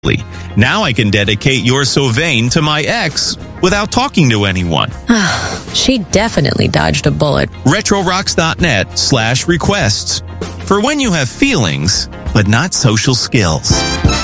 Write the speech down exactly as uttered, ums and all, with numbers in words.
Now I can dedicate You're So Vain to my ex without talking to anyone. She definitely dodged a bullet. RetroRocks.net slash requests for when you have feelings, but not social skills.